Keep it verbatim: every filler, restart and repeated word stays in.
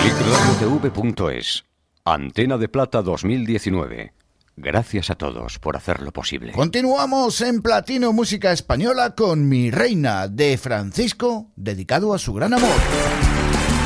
clic radio t v punto es. Antena de Plata dos mil diecinueve. Gracias a todos por hacerlo posible. Continuamos en Platino Música Española con Mi Reina, de Francisco, dedicado a su gran amor.